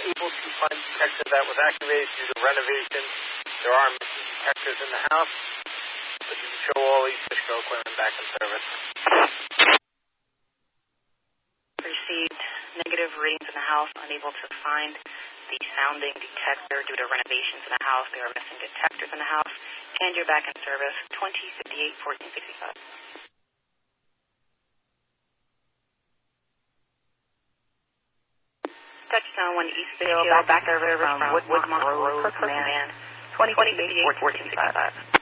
able to find a detector that was activated due to renovation. There are missing detectors in the house, but you can show all East Fishkill equipment back in service. Received negative readings in the house, unable to find the sounding detector due to renovations in the house. There are missing detectors in the house, and you're back in service, 2058-1465. Touchdown 1 East Fishkill, back in service from Woodmont Road, Command, 2058-1465.